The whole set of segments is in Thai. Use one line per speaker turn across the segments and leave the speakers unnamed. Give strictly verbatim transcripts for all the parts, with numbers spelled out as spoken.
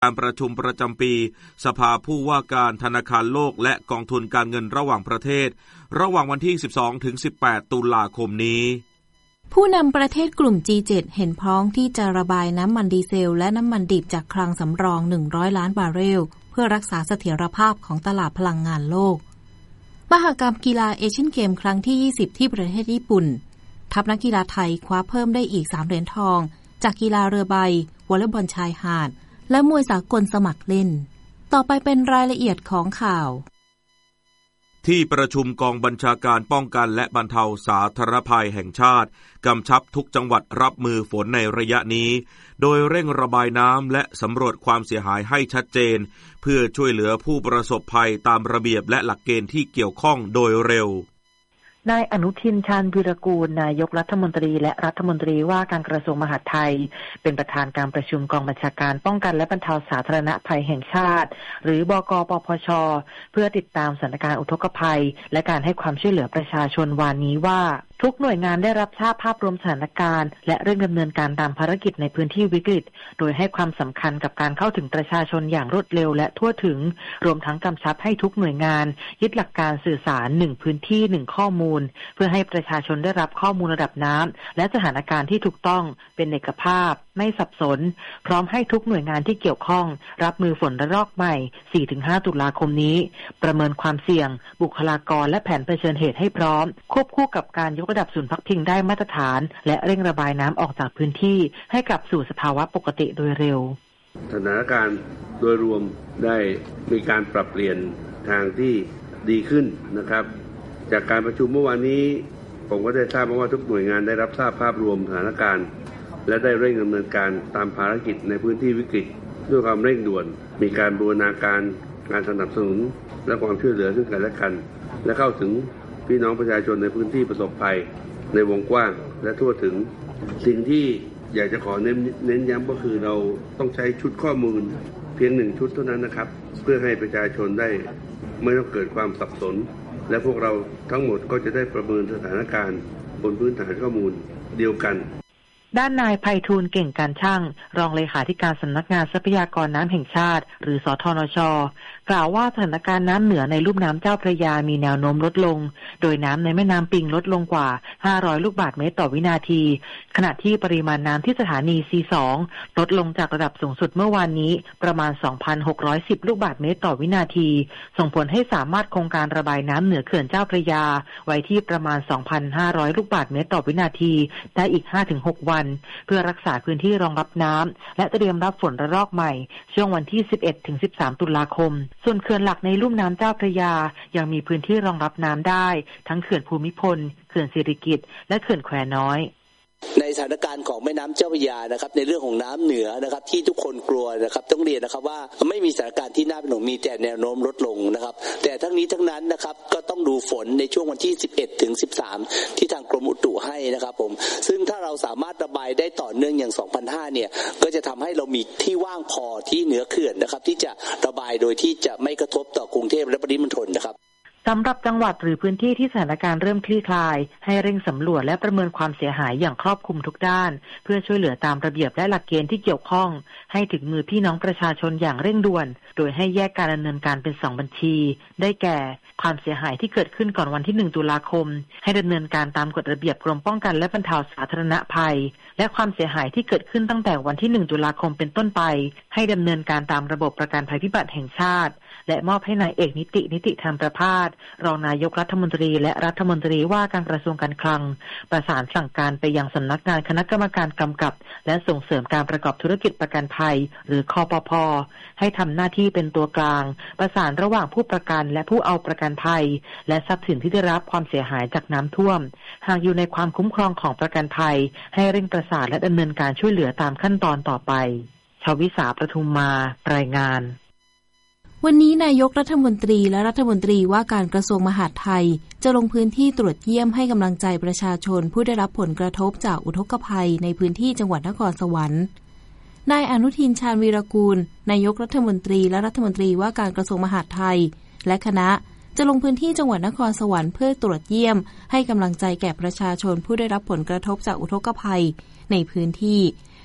การประชุมประจำปีสภาผู้ว่าการธนาคารโลกและกองทุนการเงินระหว่างประเทศระหว่างวันที่ สิบสองถึงสิบแปด ตุลาคมนี้
ผู้นำประเทศกลุ่ม จี เจ็ด เห็นพร้อมที่จะระบายน้ำมันดีเซลและน้ำมันดิบจากคลังสำรองหนึ่งร้อยล้านบาร์เรลเพื่อรักษาเสถียรภาพของตลาดพลังงานโลกมหกรรมกีฬาเอเชียนเกมครั้งที่ยี่สิบที่ประเทศญี่ปุ่นทัพนักกีฬาไทยคว้าเพิ่มได้อีกสามเหรียญทองจากกีฬาเรือใบวอลเลย์บอลชายหาดและมวยสากลสมัครเล่นต่อไปเป็นรายละเอียดของข่าว
ที่ประชุมกองบัญชาการป้องกันและบรรเทาสาธารณภัยแห่งชาติกำชับทุกจังหวัดรับมือฝนในระยะนี้โดยเร่งระบายน้ำและสำรวจความเสียหายให้ชัดเจนเพื่อช่วยเหลือผู้ประสบภัยตามระเบียบและหลักเกณฑ์ที่เกี่ยวข้องโดยเร็วน
ายอนุทินชาญวีรกูลนายกรัฐมนตรีและรัฐมนตรีว่าการกระทรวงมหาดไทยเป็นประธานการประชุมกองบัญชาการป้องกันและบรรเทาสาธารณภัยแห่งชาติหรือบก.ปปช.เพื่อติดตามสถานการณ์อุทกภัยและการให้ความช่วยเหลือประชาชนวันนี้ว่าทุกหน่วยงานได้รับทราบภาพรวมสถานการณ์และเร่งดำเนินการตามภารกิจในพื้นที่วิกฤตโดยให้ความสำคัญกับการเข้าถึงประชาชนอย่างรวดเร็วและทั่วถึงรวมทั้งกำชับให้ทุกหน่วยงานยึดหลักการสื่อสารหนึ่งพื้นที่หนึ่งข้อมูลเพื่อให้ประชาชนได้รับข้อมูลระดับน้ำและสถานการณ์ที่ถูกต้องเป็นเอกภาพไม่สับสนพร้อมให้ทุกหน่วยงานที่เกี่ยวข้องรับมือฝนระลอกใหม่ สี่ถึงห้า ตุลาคมนี้ประเมินความเสี่ยงบุคลากรและแผนเผชิญเหตุให้พร้อมควบคู่กับการยกระดับศูนย์พักพิงได้มาตรฐานและเร่งระบายน้ำออกจากพื้นที่ให้กลับสู่สภาวะปกติโดยเร็ว
สถานการณ์โดยรวมได้มีการปรับเปลี่ยนทางที่ดีขึ้นนะครับจากการประชุมเมื่อวานนี้ผมก็ได้ทราบมาว่าทุกหน่วยงานได้รับทราบภาพรวมสถานการณ์และได้เร่งดำเนินการตามภารกิจในพื้นที่วิกฤตด้วยความเร่งด่วนมีการบูรณาการการสนับสนุนและความช่วยเหลือซึ่งกันและกันและเข้าถึงพี่น้องประชาชนในพื้นที่ประสบภัยในวงกว้างและทั่วถึงสิ่งที่อยากจะขอเน้นเน้นย้ำก็คือเราต้องใช้ชุดข้อมูลเพียงหนึ่งชุดเท่านั้นนะครับเพื่อให้ประชาชนได้ไม่ต้องเกิดความสับสนและพวกเราทั้งหมดก็จะได้ประเมินสถานการณ์บนพื้นฐานข้อมูลเดียวกัน
ด้านนายไพฑูรย์เก่งการช่างรองเลขาธิการสำนักงานทรัพยากรน้ำแห่งชาติหรือสทนช.กล่าวว่าสถานการณ์น้ำเหนือในลุ่มน้ำเจ้าพระยามีแนวโน้มลดลงโดยน้ำในแม่น้ำปิงลดลงกว่าห้าร้อยลูกบาศก์เมตรต่อวินาทีขณะที่ปริมาณน้ำที่สถานี ซี สอง ลดลงจากระดับสูงสุดเมื่อวานนี้ประมาณ สองพันหกร้อยสิบ ลูกบาศก์เมตรต่อวินาทีส่งผลให้สามารถคงการระบายน้ำเหนือเขื่อนเจ้าพระยาไว้ที่ประมาณ สองพันห้าร้อย ลูกบาศก์เมตรต่อวินาทีได้อีก ห้าถึงหก วันเพื่อรักษาพื้นที่รองรับน้ำและเตรียมรับฝนระลอกใหม่ช่วงวันที่ สิบเอ็ดถึงสิบสาม ตุลาคมส่วนเขื่อนหลักในลุ่มน้ำเจ้าพระยายังมีพื้นที่รองรับน้ำได้ทั้งเขื่อนภูมิพลเขื่อนสิริกิติ์และเขื่อนแควน้อย
ในสถานการณ์ของแม่น้ำเจ้าพระยานะครับในเรื่องของน้ำเหนือนะครับที่ทุกคนกลัวนะครับต้องเรียนนะครับว่าไม่มีสถานการณ์ที่น่าเป็นห่วงมีแต่แนวโน้มลดลงนะครับแต่ทั้งนี้ทั้งนั้นนะครับก็ต้องดูฝนในช่วงวันที่สิบเอ็ดถึงสิบสามที่ทางกรมอุตุให้นะครับผมซึ่งถ้าเราสามารถระบายได้ต่อเนื่องอย่าง สองพันห้าร้อย เนี่ยก็จะทำให้เรามีที่ว่างพอที่เหนือเขื่อนนะครับที่จะระบายโดยที่จะไม่กระทบต่อกรุงเทพและปริมณฑลนะครับ
สำหรับจังหวัดหรือพื้นที่ที่สถานการณ์เริ่มคลี่คลายให้เร่งสำรวจและประเมินความเสียหายอย่างครอบคลุมทุกด้านเพื่อช่วยเหลือตามระเบียบและหลักเกณฑ์ที่เกี่ยวข้องให้ถึงมือพี่น้องประชาชนอย่างเร่งด่วนโดยให้แยกการดำเนินการเป็นสองบัญชีได้แก่ความเสียหายที่เกิดขึ้นก่อนวันที่หนึ่งตุลาคมให้ดำเนินการตามกฎระเบียบกรมป้องกันและบรรเทาสาธารณภัยและความเสียหายที่เกิดขึ้นตั้งแต่วันที่หนึ่งตุลาคมเป็นต้นไปให้ดำเนินการตามระบบประกันภัยพิบัติแห่งชาติและมอบให้นายเอกนิตินิติธรรมประภาสรองนายกรัฐมนตรีและรัฐมนตรีว่าการกระทรวงการคลังประสานสั่งการไปยังสำนักงานคณะกรรมการกำกับและส่งเสริมการประกอบธุรกิจประกันภัยหรือคปภ.ให้ทำหน้าที่เป็นตัวกลางประสานระหว่างผู้ประกันและผู้เอาประกันภัยและทรัพย์สินที่ได้รับความเสียหายจากน้ำท่วมหากอยู่ในความคุ้มครองของประกันภัยให้เร่งประสานและดำเนินการช่วยเหลือตามขั้นตอนต่อไปชวิสาประทุมมารายงาน
วันนี้นายกรัฐมนตรีและรัฐมนตรีว่าการกระทรวงมหาดไทยจะลงพื้นที่ตรวจเยี่ยมให้กำลังใจประชาชนผู้ได้รับผลกระทบจากอุทกภัยในพื้นที่จังหวัดนครสวรรค์นายอนุทินชาญวีรกูลนายกรัฐมนตรีและรัฐมนตรีว่าการกระทรวงมหาดไทยและคณะจะลงพื้นที่จังหวัดนครสวรรค์เพื่อตรวจเยี่ยมให้กำลังใจแก่ประชาชนผู้ได้รับผลกระทบจากอุทกภัยในพื้นที่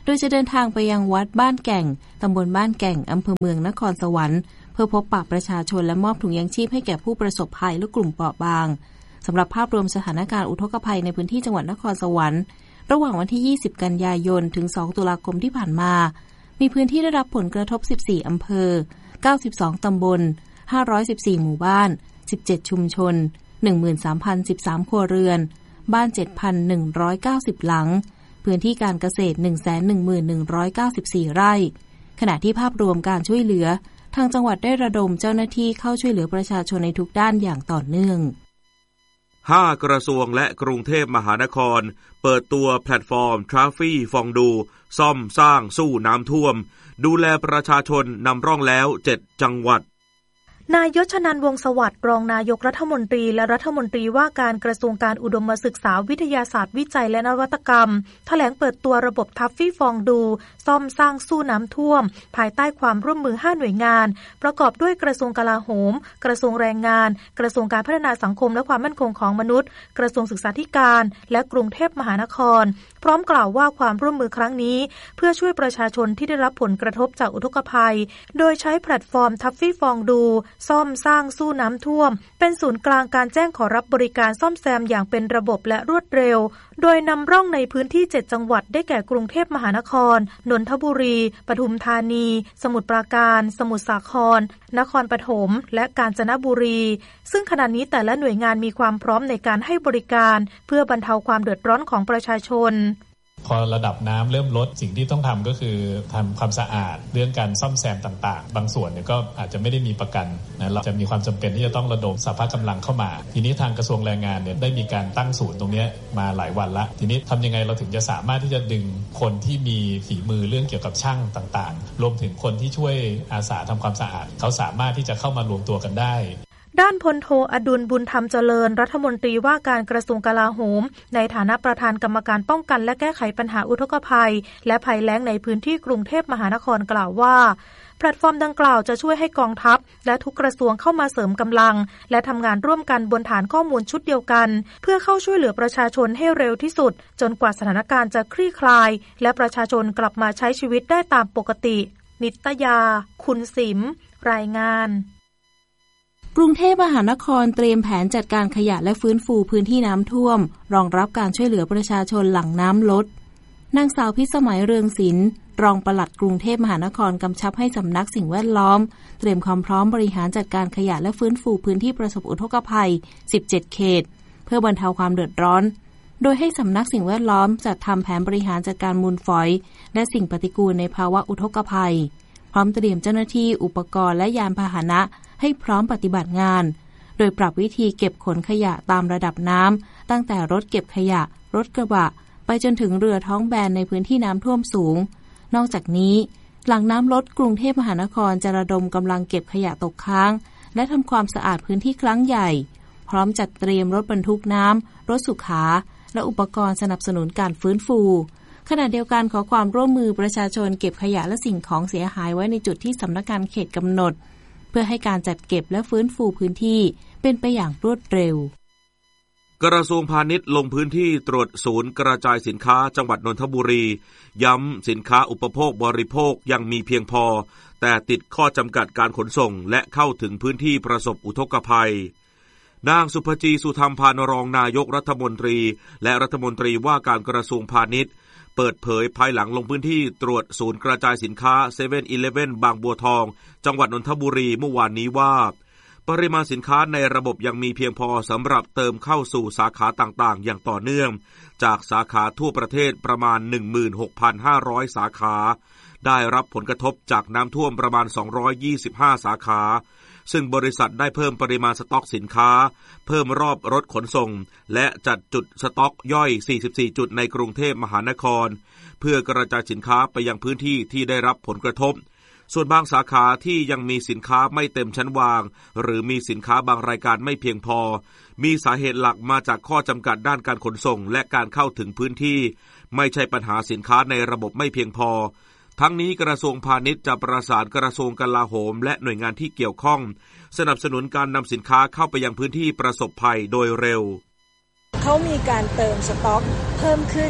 โดยจะเดินทางไปยังวัดบ้านแก่งตำบลบ้านแก่งอำเภอเมืองนครสวรรค์เพื่อพบปะประชาชนและมอบถุงยางชีพให้แก่ผู้ประสบภัยและกลุ่มเปราะบางสำหรับภาพรวมสถานการณ์อุทกภัยในพื้นที่จังหวัดนครสวรรค์ระหว่างวันที่ยี่สิบกันยายนถึงสองตุลาคมที่ผ่านมามีพื้นที่ได้รับผลกระทบสิบสี่อำเภอเก้าสิบสองตำบลห้าร้อยสิบสี่หมู่บ้านสิบเจ็ดชุมชน หนึ่งหมื่นสามพันสิบสาม ครัวเรือนบ้าน เจ็ดพันหนึ่งร้อยเก้าสิบ หลังพื้นที่การเกษตร หนึ่งแสนหนึ่งหมื่นหนึ่งร้อยเก้าสิบสี่ ไร่ขณะที่ภาพรวมการช่วยเหลือทางจังหวัดได้ระดมเจ้าหน้าที่เข้าช่วยเหลือประชาชนในทุกด้านอย่างต่อเนื่อง
ห้ากระทรวงและกรุงเทพมหานครเปิดตัวแพลตฟอร์มทราฟฟี่ฟองดูซ่อมสร้างสู้น้ำท่วมดูแลประชาชนนำร่องแล้วเจ็ดจังหวัด
นายยศนันท์วงศ์สวัสดิ์รองนายกรัฐมนตรีและรัฐมนตรีว่าการกระทรวงการอุดมศึกษาวิทยาศาสตร์วิจัยและนวัตกรรมแถลงเปิดตัวระบบทัฟฟี่ฟองดูซ่อมสร้างสู้น้ำท่วมภายใต้ความร่วมมือห้าหน่วยงานประกอบด้วยกระทรวงกลาโหมกระทรวงแรงงานกระทรวงการพัฒนาสังคมและความมั่นคงของมนุษย์กระทรวงศึกษาธิการและกรุงเทพมหานครพร้อมกล่าวว่าความร่วมมือครั้งนี้เพื่อช่วยประชาชนที่ได้รับผลกระทบจากอุทกภัยโดยใช้แพลตฟอร์มทัฟฟี่ฟองดูซ่อมสร้างสู้น้ำท่วมเป็นศูนย์กลางการแจ้งขอรับบริการซ่อมแซมอย่างเป็นระบบและรวดเร็วโดยนำร่องในพื้นที่เจ็ดจังหวัดได้แก่กรุงเทพมหานครนนทบุรีปทุมธานีสมุทรปราการสมุทรสาครนครปฐมและกาญจนบุรีซึ่งขณะนี้แต่ละหน่วยงานมีความพร้อมในการให้บริการเพื่อบรรเทาความเดือดร้อนของประชาชน
พอระดับน้ำเริ่มลดสิ่งที่ต้องทำก็คือทำความสะอาดเรื่องการซ่อมแซมต่างๆบางส่วนเนี่ยก็อาจจะไม่ได้มีประกันนะเราจะมีความจำเป็นที่จะต้องระดมสภาพกำลังเข้ามาทีนี้ทางกระทรวงแรงงานเนี่ยได้มีการตั้งศูนย์ตรงนี้มาหลายวันละทีนี้ทำยังไงเราถึงจะสามารถที่จะดึงคนที่มีฝีมือเรื่องเกี่ยวกับช่างต่างๆรวมถึงคนที่ช่วยอาสาทำความสะอาดเขาสามารถที่จะเข้ามารวมตัวกันได้
ด้านพลโทอดุลบุญธรรมเจริญรัฐมนตรีว่าการกระทรวงกลาโหมในฐานะประธานกรรมการป้องกันและแก้ไขปัญหาอุทกภัยและภัยแล้งในพื้นที่กรุงเทพมหานครกล่าวว่าแพลตฟอร์มดังกล่าวจะช่วยให้กองทัพและทุกกระทรวงเข้ามาเสริมกำลังและทำงานร่วมกันบนฐานข้อมูลชุดเดียวกันเพื่อเข้าช่วยเหลือประชาชนให้เร็วที่สุดจนกว่าสถานการณ์จะคลี่คลายและประชาชนกลับมาใช้ชีวิตได้ตามปกตินิตยาคุณสิมรายงาน
กรุงเทพมหานครเตรียมแผนจัดการขยะและฟื้นฟูพื้นที่น้ำท่วมรองรับการช่วยเหลือประชาชนหลังน้ำลดนางสาวพิสมัยเรืองศิลป์รองปลัดกรุงเทพมหานครกำชับให้สำนักสิ่งแวดล้อมเตรียมความพร้อมบริหารจัดการขยะและฟื้นฟูพื้นที่ประสบอุทกภัยสิบเจ็ดเขตเพื่อบรรเทาความเดือดร้อนโดยให้สำนักสิ่งแวดล้อมจัดทำแผนบริหารจัดการมูลฝอยและสิ่งปฏิกูลในภาวะอุทกภัยพร้อมเตรียมเจ้าหน้าที่อุปกรณ์และยานพาหนะให้พร้อมปฏิบัติงานโดยปรับวิธีเก็บขนขยะตามระดับน้ำตั้งแต่รถเก็บขยะรถกระบะไปจนถึงเรือท้องแบนในพื้นที่น้ำท่วมสูงนอกจากนี้หลังน้ำลดกรุงเทพมหานครจะระดมกำลังเก็บขยะตกค้างและทำความสะอาดพื้นที่ครั้งใหญ่พร้อมจัดเตรียมรถบรรทุกน้ำรถสุขาและอุปกรณ์สนับสนุนการฟื้นฟูขณะเดียวกันขอความร่วมมือประชาชนเก็บขยะและสิ่งของเสียหายไว้ในจุดที่สำนักงานเขตกำหนดเพื่อให้การจัดเก็บและฟื้นฟูพื้นที่เป็นไปอย่างรวดเร็ว
กระทรวงพาณิชย์ลงพื้นที่ตรวจศูนย์กระจายสินค้าจังหวัดนนทบุรีย้ำสินค้าอุปโภคบริโภคยังมีเพียงพอแต่ติดข้อจำกัดการขนส่งและเข้าถึงพื้นที่ประสบอุทกภัยนางสุภจีสุธรรมพานรองนายกรัฐมนตรีและรัฐมนตรีว่าการกระทรวงพาณิชย์เปิดเผยภายหลังลงพื้นที่ตรวจศูนย์กระจายสินค้า เซเว่น อีเลฟเว่น บางบัวทองจังหวัดนนทบุรีเมื่อวานนี้ว่าปริมาณสินค้าในระบบยังมีเพียงพอสำหรับเติมเข้าสู่สาขาต่างๆอย่างต่อเนื่องจากสาขาทั่วประเทศประมาณ หนึ่งหมื่นหกพันห้าร้อย สาขาได้รับผลกระทบจากน้ำท่วมประมาณสองร้อยยี่สิบห้าสาขาซึ่งบริษัทได้เพิ่มปริมาณสต็อกสินค้าเพิ่มรอบรถขนส่งและจัดจุดสต็อกย่อยสี่สิบสี่จุดในกรุงเทพมหานครเพื่อกระจายสินค้าไปยังพื้นที่ที่ได้รับผลกระทบส่วนบางสาขาที่ยังมีสินค้าไม่เต็มชั้นวางหรือมีสินค้าบางรายการไม่เพียงพอมีสาเหตุหลักมาจากข้อจำกัดด้านการขนส่งและการเข้าถึงพื้นที่ไม่ใช่ปัญหาสินค้าในระบบไม่เพียงพอทั้งนี้กระทรวงพาณิชย์จะประสานกระทรวงกลาโหมและหน่วยงานที่เกี่ยวข้องสนับสนุนการนำสินค้าเข้าไปยังพื้นที่ประสบภัยโดยเร็ว
เขามีการเติมสต็อกเพิ่มขึ้น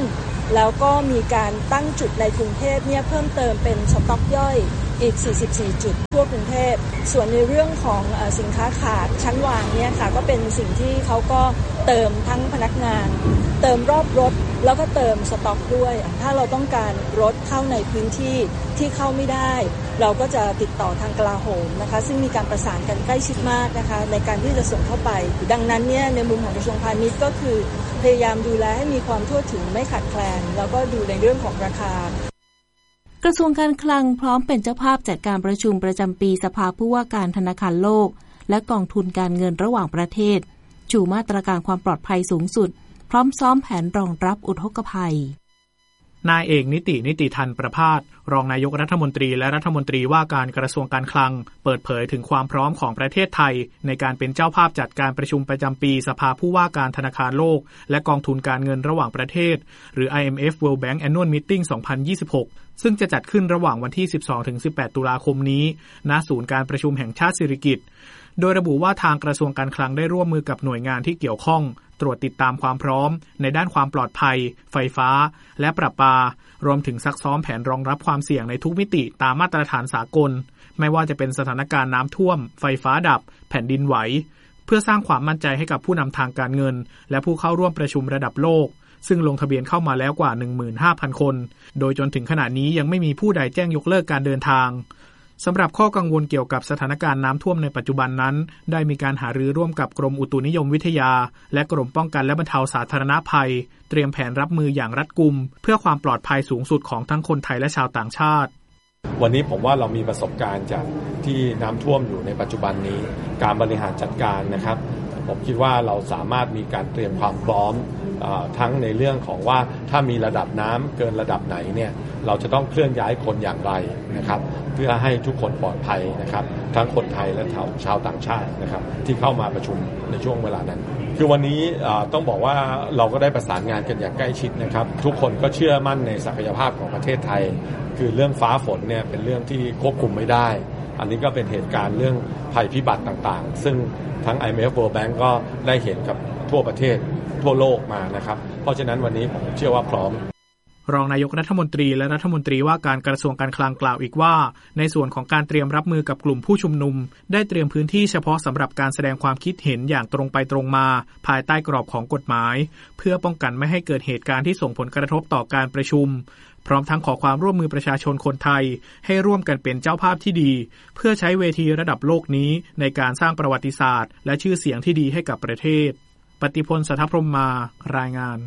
แล้วก็มีการตั้งจุดในกรุงเทพเนี่ยเพิ่มเติมเป็นสต็อกย่อยอีกสี่สิบสี่จุดทั่วกรุงเทพส่วนในเรื่องของสินค้าขาดชั้นวางเนี่ยค่ะก็เป็นสิ่งที่เขาก็เติมทั้งพนักงานเติมรอบรถแล้วก็เติมสต็อกด้วยถ้าเราต้องการรถเข้าในพื้นที่ที่เข้าไม่ได้เราก็จะติดต่อทางกลาโหมนะคะซึ่งมีการประสานกันใกล้ชิดมากนะคะในการที่จะส่งเข้าไปดังนั้นเนี่ยในมุมของกระทรวงพาณิชย์ก็คือพยายามดูแลให้มีความทั่วถึงไม่ขาดแคลนแล้วก็ดูในเรื่องของราคากระทรวงการคลังพร้อมเป็นเจ้าภาพจัดการประชุมประจำปีสภาผู้ว่าการธนาคารโลกและกองทุนการเงินระหว่างประเทศชูมาตรการความปลอดภัยสูงสุดพร้อมซ้อมแผนรองรับอุทกภัย
นายเอกนิตินิติทันประภาสรองนายกรัฐมนตรีและรัฐมนตรีว่าการกระทรวงการคลังเปิดเผยถึงความพร้อมของประเทศไทยในการเป็นเจ้าภาพจัดการประชุมประจำปีสภาผู้ว่าการธนาคารโลกและกองทุนการเงินระหว่างประเทศหรือ ไอ เอ็ม เอฟ World Bank Annual Meeting สองพันยี่สิบหกซึ่งจะจัดขึ้นระหว่างวันที่ สิบสองถึงสิบแปด ตุลาคมนี้ณศูนย์การประชุมแห่งชาติสิริกิติ์โดยระบุว่าทางกระทรวงการคลังได้ร่วมมือกับหน่วยงานที่เกี่ยวข้องตรวจติดตามความพร้อมในด้านความปลอดภัยไฟฟ้าและประปารวมถึงซักซ้อมแผนรองรับความเสี่ยงในทุกมิติตามมาตรฐานสากลไม่ว่าจะเป็นสถานการณ์น้ำท่วมไฟฟ้าดับแผ่นดินไหวเพื่อสร้างความมั่นใจให้กับผู้นำทางการเงินและผู้เข้าร่วมประชุมระดับโลกซึ่งลงทะเบียนเข้ามาแล้วกว่า หนึ่งหมื่นห้าพัน คนโดยจนถึงขณะนี้ยังไม่มีผู้ใดแจ้งยกเลิกการเดินทางสำหรับข้อกังวลเกี่ยวกับสถานการณ์น้ำท่วมในปัจจุบันนั้นได้มีการหารือร่วมกับกรมอุตุนิยมวิทยาและกรมป้องกันและบรรเทาสาธารณภัยเตรียมแผนรับมืออย่างรัดกุมเพื่อความปลอดภัยสูงสุดของทั้งคนไทยและชาวต่างชาติ
วันนี้ผมว่าเรามีประสบการณ์จากที่น้ำท่วมอยู่ในปัจจุบันนี้การบริหารจัดการนะครับผมคิดว่าเราสามารถมีการเตรียมความพร้อมทั้งในเรื่องของว่าถ้ามีระดับน้ำเกินระดับไหนเนี่ยเราจะต้องเคลื่อนย้ายคนอย่างไรนะครับเพื่อให้ทุกคนปลอดภัยนะครับทั้งคนไทยและชาวต่างชาตินะครับที่เข้ามาประชุมในช่วงเวลานั้นคือวันนี้ต้องบอกว่าเราก็ได้ประสานงานกันอย่างใกล้ชิดนะครับทุกคนก็เชื่อมั่นในศักยภาพของประเทศไทยคือเรื่องฟ้าฝนเนี่ยเป็นเรื่องที่ควบคุมไม่ได้อันนี้ก็เป็นเหตุการณ์เรื่องภัยพิบัติต่างๆซึ่งทั้ง ไอ เอ็ม เอฟ World Bank ก็ได้เห็นกับทั่วประเทศทั่วโลกมานะครับเพราะฉะนั้นวันนี้ผมเชื่อว่าพร้อม
รองนายกรัฐมนตรีและรัฐมนตรีว่าการกระทรวงการคลังกล่าวอีกว่าในส่วนของการเตรียมรับมือกับกลุ่มผู้ชุมนุมได้เตรียมพื้นที่เฉพาะสำหรับการแสดงความคิดเห็นอย่างตรงไปตรงมาภายใต้กรอบของกฎหมายเพื่อป้องกันไม่ให้เกิดเหตุการณ์ที่ส่งผลกระทบต่อการประชุมพร้อมทั้งขอความร่วมมือประชาชนคนไทยให้ร่วมกันเป็นเจ้าภาพที่ดีเพื่อใช้เวทีระดับโลกนี้ในการสร้างประวัติศาสตร์และชื่อเสียงที่ดีให้กับประเทศปฏิพล สัทธพรหมมารายงาน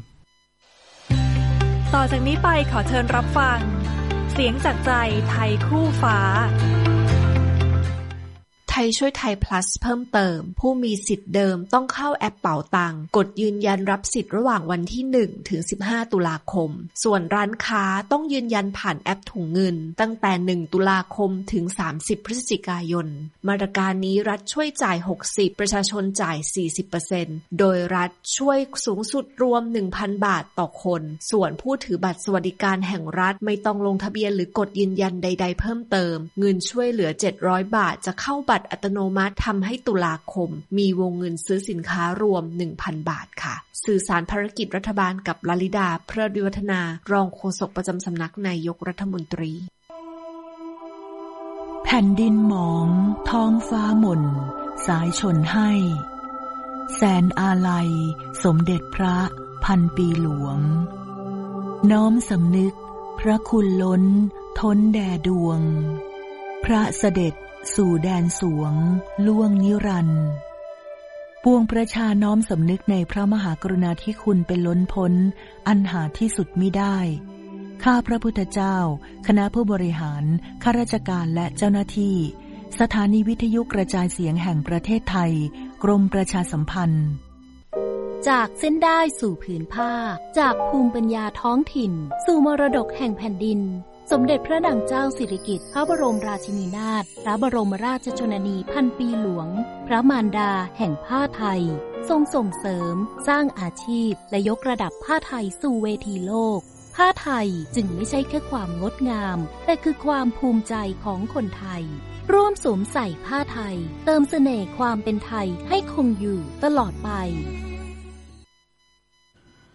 ต่อจากนี้ไปขอเชิญรับฟังเสียงจากใจไทยคู่ฟ้าไทยช่วยไทย plus เพิ่มเติมผู้มีสิทธิ์เดิมต้องเข้าแอปเป๋าตังกดยืนยันรับสิทธิ์ระหว่างวันที่หนึ่งถึงสิบห้าตุลาคมส่วนร้านค้าต้องยืนยันผ่านแอปถุงเงินตั้งแต่หนึ่งตุลาคมถึงสามสิบพฤศจิกายนมาตรการนี้รัฐช่วยจ่ายหกสิบประชาชนจ่าย สี่สิบเปอร์เซ็นต์ โดยรัฐช่วยสูงสุดรวม หนึ่งพัน บาทต่อคนส่วนผู้ถือบัตรสวัสดิการแห่งรัฐไม่ต้องลงทะเบียนหรือกดยืนยันใดๆเพิ่มเติมเงินช่วยเหลือเจ็ดร้อยบาทจะเข้าบัตรอัตโนมัติทำให้ตุลาคมมีวงเงินซื้อสินค้ารวม หนึ่งพัน บาทค่ะสื่อสารภารกิจรัฐบาลกับลลิดาเพลิดวิวัฒนารองโฆษกประจำสำนักนายกรัฐมนตรี
แผ่นดินหมองท้องฟ้าหม่นสายชนให้แสนอาลัยสมเด็จพระพันปีหลวงน้อมสำนึกพระคุณล้นท้นแด่ดวงพระเสด็จสู่แดนสวงล่วงนิรันดร์ปวงประชาน้อมสำนึกในพระมหากรุณาธิคุณเป็นล้นพ้นอันหาที่สุดมิได้ข้าพระพุทธเจ้าคณะผู้บริหารข้าราชการและเจ้าหน้าที่สถานีวิทยุกระจายเสียงแห่งประเทศไทยกรมประชาสัมพันธ์
จากเส้นได้สู่ผืนผ้าจากภูมิปัญญาท้องถิ่นสู่มรดกแห่งแผ่นดินสมเด็จพระนางเจ้าสิริกิติ์พระบรมราชินีนาถพระบรมราชชนนีพันปีหลวงพระมารดาแห่งผ้าไทยทรงส่งเสริมสร้างอาชีพและยกระดับผ้าไทยสู่เวทีโลกผ้าไทยจึงไม่ใช่แค่ความงดงามแต่คือความภูมิใจของคนไทยร่วมสวมใส่ผ้าไทยเติมเสน่ห์ความเป็นไทยให้คงอยู่ตลอดไป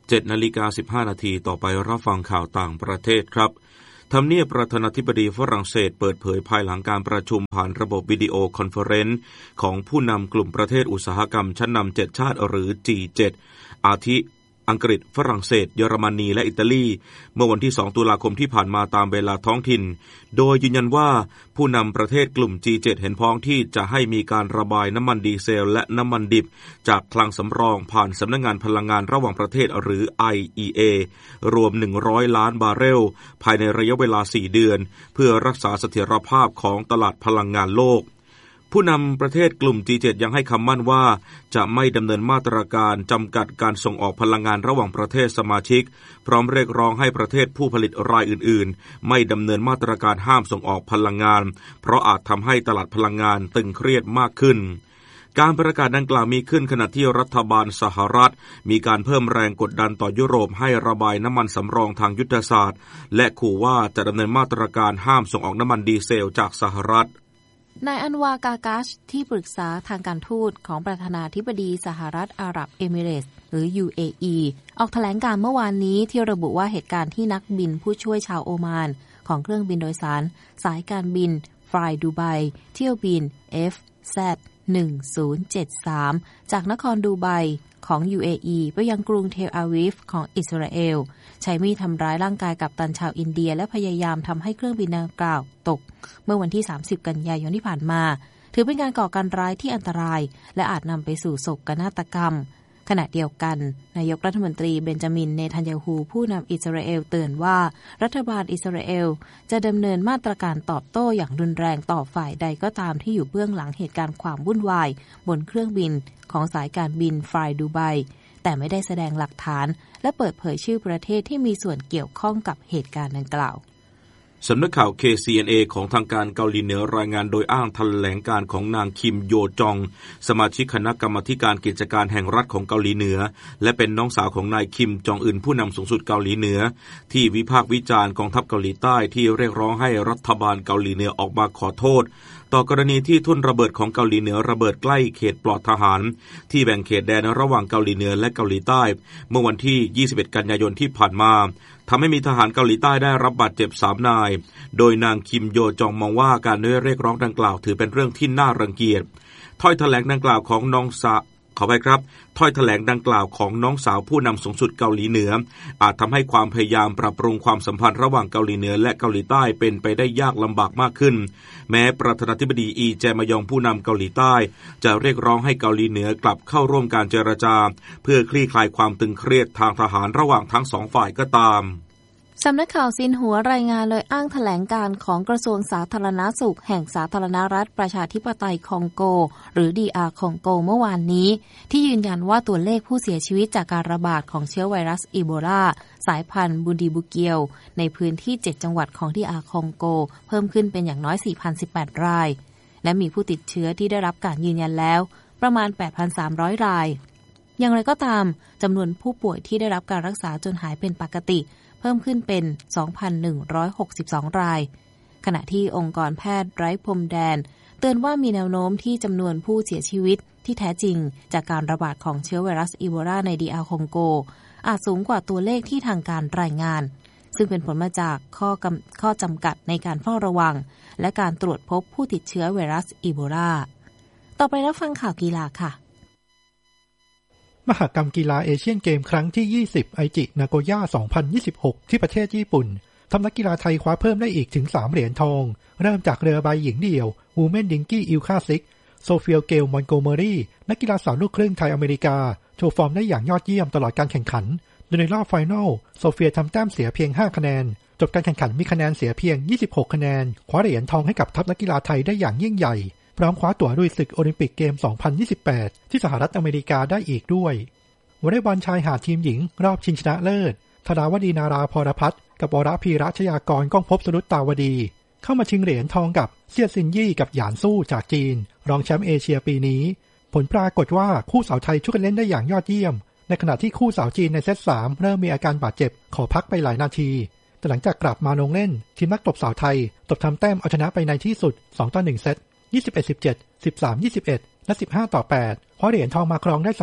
เจ็ดนาฬิกาสิบห้านาทีต่อไปรับฟังข่าวต่างประเทศครับทำเนียบประธานาธิบดีฝรั่งเศสเปิดเผยภายหลังการประชุมผ่านระบบวิดีโอคอนเฟอเรนซ์ของผู้นำกลุ่มประเทศอุตสาหกรรมชั้นนำเจ็ดชาติหรือ จี เจ็ด อาทิอังกฤษฝรั่งเศสเยอรมนีและอิตาลีเมื่อวันที่สองตุลาคมที่ผ่านมาตามเวลาท้องถิ่นโดยยืนยันว่าผู้นำประเทศกลุ่ม จี เจ็ด เห็นพ้องที่จะให้มีการระบายน้ำมันดีเซลและน้ำมันดิบจากคลังสำรองผ่านสำนักงานพลังงานระหว่างประเทศหรือ ไอ อี เอ รวมหนึ่งร้อยล้านบาร์เรลภายในระยะเวลาสี่เดือนเพื่อรักษาเสถียรภาพของตลาดพลังงานโลกผู้นำประเทศกลุ่ม จี เจ็ด ยังให้คำมั่นว่าจะไม่ดำเนินมาตรการจำกัดการส่งออกพลังงานระหว่างประเทศสมาชิกพร้อมเรียกร้องให้ประเทศผู้ผลิตรายอื่นๆไม่ดำเนินมาตรการห้ามส่งออกพลังงานเพราะอาจทำให้ตลาดพลังงานตึงเครียดมากขึ้นการประกาศดังกล่าวมีขึ้นขณะที่รัฐบาลสหรัฐมีการเพิ่มแรงกดดันต่อยุโรปให้ระบายน้ำมันสำรองทางยุทธศาสตร์และขู่ว่าจะดำเนินมาตรการห้ามส่งออกน้ำมันดีเซลจากสหรัฐ
นายอันวากากัชที่ปรึกษาทางการทูตของประธานาธิบดีสหรัฐอาหรับเอมิเรตส์หรือ ยู เอ อี ออกแถลงการเมื่อวานนี้ที่ระบุว่าเหตุการณ์ที่นักบินผู้ช่วยชาวโอมานของเครื่องบินโดยสารสายการบินฟลายดูไบเที่ยวบิน เอฟ แซด หนึ่งศูนย์เจ็ดสาม จากนครดูไบของ ยู เอ อี ไปยังกรุงเทลอาวีฟของอิสราเอลใช้มีดทำร้ายร่างกายกัปตันชาวอินเดียและพยายามทำให้เครื่องบินดังกล่าวตกเมื่อวันที่สามสิบกันยายนที่ผ่านมาถือเป็นการก่อการร้ายที่อันตรายและอาจนำไปสู่โศกนาฏกรรมขณะเดียวกันนายกรัฐมนตรีเบนจามินเนทันยาฮูผู้นำอิสราเอลเตือนว่ารัฐบาลอิสราเอลจะดำเนินมาตรการตอบโต้อย่างรุนแรงต่อฝ่ายใดก็ตามที่อยู่เบื้องหลังเหตุการณ์ความวุ่นวายบนเครื่องบินของสายการบินฟลายดูไบแต่ไม่ได้แสดงหลักฐานและเปิดเผยชื่อประเทศที่มีส่วนเกี่ยวข้องกับเหตุการณ์ดังกล่าว
สำนักข่าว เค ซี เอ็น เอ ของทางการเกาหลีเหนือรายงานโดยอ้างแถลงการของนางคิมโยจองสมาชิกคณะกรรมาธิการกิจการแห่งรัฐของเกาหลีเหนือและเป็นน้องสาวของนายคิมจองอึนผู้นำสูงสุดเกาหลีเหนือที่วิพากษ์วิจารณ์กองทัพเกาหลีใต้ที่เรียกร้องให้รัฐบาลเกาหลีเหนือออกมาขอโทษต่อกรณีที่ทุ่นระเบิดของเกาหลีเหนือระเบิดใกล้เขตปลอดทหารที่แบ่งเขตแดนระหว่างเกาหลีเหนือและเกาหลีใต้เมื่อวันที่ยี่สิบเอ็ดกันยายนที่ผ่านมาทำให้มีทหารเกาหลีใต้ได้รับบาดเจ็บสามนายโดยนางคิมโยจองมองว่าการเรียกร้องดังกล่าวถือเป็นเรื่องที่น่ารังเกียจถ้อยแถลงดังกล่าวของน้องสาวขอไปครับถ้อยแถลงดังกล่าวของน้องสาวผู้นำสูงสุดเกาหลีเหนืออาจทำให้ความพยายามปรับปรุงความสัมพันธ์ระหว่างเกาหลีเหนือและเกาหลีใต้เป็นไปได้ยากลำบากมากขึ้นแม้ประธานาธิบดีอีแจมยองผู้นำเกาหลีใต้จะเรียกร้องให้เกาหลีเหนือกลับเข้าร่วมการเจรจาเพื่อคลี่คลายความตึงเครียดทางทหารระหว่างทั้งสองฝ่ายก็ตาม
สำนักข่าวซินหัวรายงานโดยอ้างแถลงการของกระทรวงสาธารณสุขแห่งสาธารณรัฐประชาธิปไตยคองโกหรือ ดี อาร์ คองโกเมื่อวานนี้ที่ยืนยันว่าตัวเลขผู้เสียชีวิตจากการระบาดของเชื้อไวรัสอีโบลาสายพันธุ์บูดีบุเกียวในพื้นที่เจ็ดจังหวัดของ ดี อาร์ คองโกเพิ่มขึ้นเป็นอย่างน้อย สี่พันสิบแปด รายและมีผู้ติดเชื้อที่ได้รับการยืนยันแล้วประมาณ แปดพันสามร้อย รายอย่างไรก็ตามจำนวนผู้ป่วยที่ได้รับการรักษาจนหายเป็นปกติเพิ่มขึ้นเป็น สองพันหนึ่งร้อยหกสิบสอง รายขณะที่องค์กรแพทย์ไร้พรมแดนเตือนว่ามีแนวโน้มที่จำนวนผู้เสียชีวิตที่แท้จริงจากการระบาดของเชื้อไวรัสอีโบลาใน ดี อาร์ คองโกอาจสูงกว่าตัวเลขที่ทางการรายงานซึ่งเป็นผลมาจากข้อข้อจำกัดในการเฝ้าระวังและการตรวจพบผู้ติดเชื้อไวรัสอีโบลาต่อไปรับฟังข่าวกีฬาค่ะ
มหกรรมกีฬาเอเชียนเกมครั้งที่ยี่สิบไอจินาโกย่าสองพันยี่สิบหกที่ประเทศญี่ปุ่นทำนักกีฬาไทยคว้าเพิ่มได้อีกถึงสามเหรียญทองเริ่มจากเรือใบหญิงเดี่ยววูแมนดิงกี้อิลคาซิกโซเฟียเกลมอนโกเมอรี่นักกีฬาสาวลูกครึ่งไทยอเมริกาโชว์ฟอร์มได้อย่างยอดเยี่ยมตลอดการแข่งขันโดยในรอบไฟนอลโซเฟียทำแต้มเสียเพียงห้าคะแนนจบการแข่งขันมีคะแนนเสียเพียงยี่สิบหกคะแนนคว้าเหรียญทองให้กับทัพนักกีฬาไทยได้อย่างยิ่งใหญ่พร้อมคว้าตั๋วลุยศึกโอลิมปิกเกมสองพันยี่สิบแปดที่สหรัฐอเมริกาได้อีกด้วยวอลเลย์บอลชายหาดทีมหญิงรอบชิงชนะเลิศธดาวดีนาราพรพัฒน์กับวรพีรัชยากรก้องภพสรุตตาวดีเข้ามาชิงเหรียญทองกับเซี่ยซินยี่กับหยานสู้จากจีนรองแชมป์เอเชียปีนี้ผลปรากฏว่าคู่สาวไทยช่วยกันเล่นได้อย่างยอดเยี่ยมในขณะที่คู่สาวจีนในเซตสามเริ่มมีอาการบาดเจ็บขอพักไปหลายนาทีแต่หลังจากกลับมาลงเล่นทีมนักตบสาวไทยตบทำแต้มเอาชนะไปในที่สุดสองต่อหนึ่งเซตยี่สิบเอ็ด สิบเจ็ด สิบสาม ยี่สิบเอ็ดและสิบห้าต่อแปดคว้าเหรียญทองมาครองได้สำเร็จ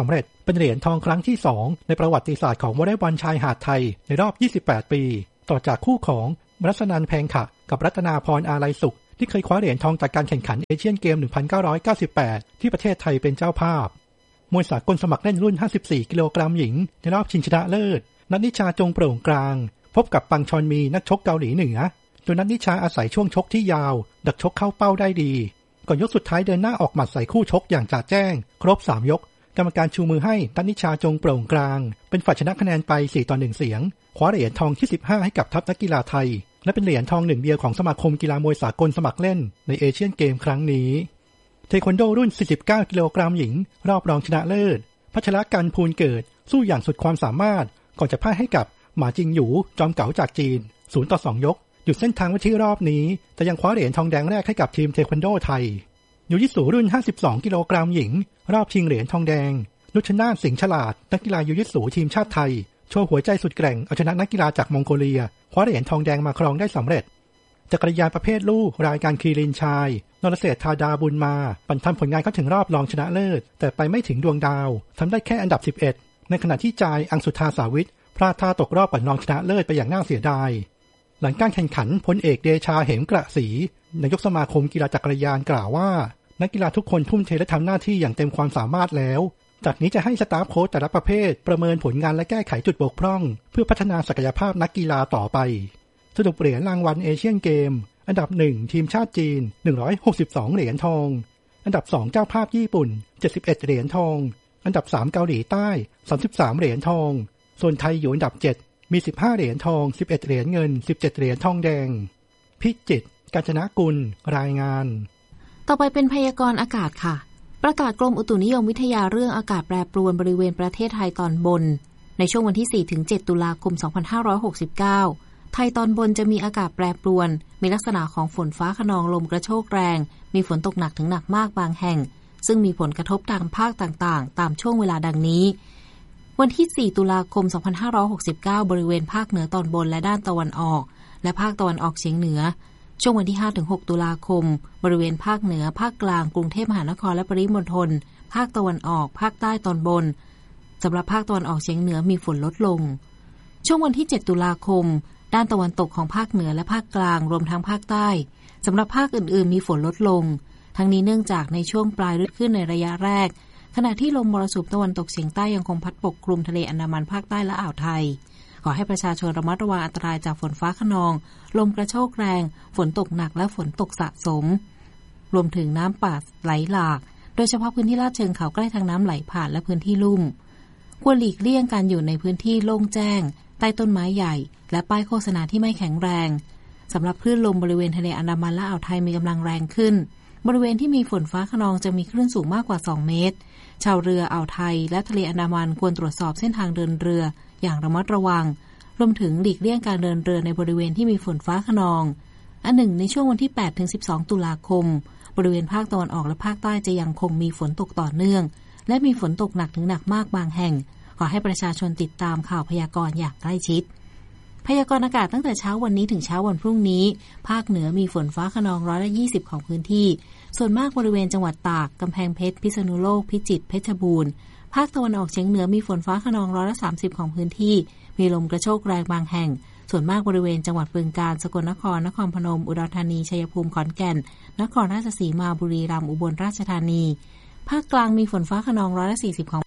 เป็นเหรียญทองครั้งที่สองในประวัติศาสตร์ของวอลเลย์บอลชายหาดไทยในรอบยี่สิบแปดปีต่อจากคู่ของรัศนันท์แพงขะกับรัตนาพรอาลัยสุขที่เคยคว้าเหรียญทองจากการแข่งขันเอเชียนเกมหนึ่งพันเก้าร้อยเก้าสิบแปดที่ประเทศไทยเป็นเจ้าภาพมวยสากลสมัครเล่นรุ่นห้าสิบสี่กิโลกรัมหญิงในรอบชิงชนะเลิศนัทนิชาจงโปร่งกลางพบกับปังชอนมีนักชกเกาหลีเหนือโดยนัทนิชาอาศัยช่วงชกที่ยาวดักชกเข้าเป้าได้ดีก่อนยกสุดท้ายเดินหน้าออกหมัดใส่คู่ชกอย่างจ่าแจ้งครบสามยกกรรมการชูมือให้นัทนิชาจงโปร่งกลางเป็นฝ่ายชนะคะแนนไปสี่ต่อหนึ่งเสียงคว้าเหรียญทองที่สิบห้าให้กับทัพนักกีฬาไทยและเป็นเหรียญทองหนึ่งเดียวของสมาคมกีฬามวยสากลสมัครเล่นในเอเชียนเกมครั้งนี้เทควันโดรุ่นสี่สิบเก้ากิโลกรัมหญิงรอบรองชนะเลิศพัชรกันพูนเกิดสู้อย่างสุดความสามารถก่อนจะพ่ายให้กับหมาจิงหยูจอมเก๋าจากจีนศูนย์ต่อสองยกหยุดเส้นทางไว้ที่รอบนี้แต่ยังคว้าเหรียญทองแดงแรกให้กับทีมเทควันโดไทยยูยิสูรุ่นห้าสิบสองกิโลกรัมหญิงรอบชิงเหรียญทองแดงนุชนาถสิงห์ฉลาดนักกีฬายูยิสูทีมชาติไทยโชว์หัวใจสุดแกร่งเอาชนะนักกีฬาจากมองโกเลียคว้าเหรียญทองแดงมาครองได้สำเร็จจักรยานประเภทลูกรายการคีรินชายนรเศรษฐธาดาบุญมาปั่นทำผลงานเข้าถึงรอบรองชนะเลิศแต่ไปไม่ถึงดวงดาวทำได้แค่อันดับสิบเอ็ดในขณะที่จายอังสุธาสาวิทพลาดท่าตกรอบปั่นรองชนะเลิศไปอย่างน่าเสียดายหลังการแข่งขันพลเอกเดชาเหมกระศรีนายกสมาคมกีฬาจักรยานกล่าวว่านักกีฬาทุกคนทุ่มเทและทำหน้าที่อย่างเต็มความสามารถแล้วจากนี้จะให้สตาฟโค้ชแต่ละประเภทประเมินผลงานและแก้ไขจุดบกพร่องเพื่อพัฒนาศักยภาพนักกีฬาต่อไปสรุปเหรียญรางวัลเอเชียนเกมอันดับหนึ่งทีมชาติจีนหนึ่งร้อยหกสิบสองเหรียญทองอันดับสองเจ้าภาพญี่ปุ่นเจ็ดสิบเอ็ดเหรียญทองอันดับสามเกาหลีใต้สามสิบสามเหรียญทองส่วนไทยอยู่อันดับเจ็ดมีสิบห้าเหรียญทองสิบเอ็ดเหรียญเงินสิบเจ็ดเหรียญทองแดงพิจิตรกาญจนกุลรายงาน
ต่อไปเป็นพยากรณ์อากาศค่ะประกาศกรมอุตุนิยมวิทยาเรื่องอากาศแปรปรวนบริเวณประเทศไทยตอนบนในช่วงวันที่ สี่ถึงเจ็ด ตุลาคม สองพันห้าร้อยหกสิบเก้าไทยตอนบนจะมีอากาศแปรปรวนมีลักษณะของฝนฟ้าคะนองลมกระโชกแรงมีฝนตกหนักถึงหนักมากบางแห่งซึ่งมีผลกระทบตามภาคต่างๆตามช่วงเวลาดังนี้วันที่ สี่ ตุลาคม สองพันห้าร้อยหกสิบเก้า บริเวณภาคเหนือตอนบนและด้านตะวันออกและภาคตะวันออกเฉียงเหนือช่วงวันที่ ห้าถึงหก ตุลาคมบริเวณภาคเหนือภาคกลางกรุงเทพมหานครและปริมณฑลภาคตะวันออกภาคใต้ตอนบนสำหรับภาคตะวันออกเฉียงเหนือมีฝนลดลงช่วงวันที่ เจ็ด ตุลาคมด้านตะวันตกของภาคเหนือและภาคกลางรวมทั้งภาคใต้สำหรับภาคอื่นๆมีฝนลดลงทั้งนี้เนื่องจากในช่วงปลายฤดูขึ้นในระยะแรกขณะที่ลมมรสุมตะวันตกเฉียงใต้ยังคงพัดปกคลุมทะเลอันดามันภาคใต้และอ่าวไทยขอให้ประชาชนระมัดระวังอันตรายจากฝนฟ้าคะนองลมกระโชกแรงฝนตกหนักและฝนตกสะสมรวมถึงน้ำป่าไหลหลากโดยเฉพาะพื้นที่ลาดเชิงเขาใกล้ทางน้ำไหลผ่านและพื้นที่ลุ่มควรหลีกเลี่ยงการอยู่ในพื้นที่โล่งแจ้งใต้ต้นไม้ใหญ่และป้ายโฆษณาที่ไม่แข็งแรงสำหรับคลื่นลมบริเวณทะเลอันดามันและอ่าวไทยมีกำลังแรงขึ้นบริเวณที่มีฝนฟ้าคะนองจะมีคลื่นสูงมากกว่าสองเมตรชาวเรืออ่าวไทยและทะเลอันดามันควรตรวจสอบเส้นทางเดินเรืออย่างระมัดระวังรวมถึงหลีกเลี่ยงการเดินเรือในบริเวณที่มีฝนฟ้าคะนองอันหนึ่งในช่วงวันที่ แปดถึงสิบสอง ตุลาคมบริเวณภาคตะวันออกและภาคใต้จะยังคงมีฝนตกต่อเนื่องและมีฝนตกหนักถึงหนักมากบางแห่งขอให้ประชาชนติดตามข่าวพยากรณ์อย่างใกล้ชิดพยากรณ์อากาศตั้งแต่เช้าวันนี้ถึงเช้าวันพรุ่งนี้ภาคเหนือมีฝนฟ้าคะนองร้อยละยี่สิบของพื้นที่ส่วนมากบริเวณจังหวัดตากกำแพงเพชรพิษณุโลกพิจิตรเพชรบูรณ์ภาคตะวันออกเฉียงเหนือมีฝนฟ้าคะนองร้อยละสามสิบของพื้นที่มีลมกระโชกแรงบางแห่งส่วนมากบริเวณจังหวัดบึงกาฬสกลนครนครพนมอุดรธานีชัยภูมิขอนแก่นนครราชสีมาบุรีรัมย์อุบลราชธานีภาคกลางมีฝนฟ้าคะนองร้อยละสี่สิบของ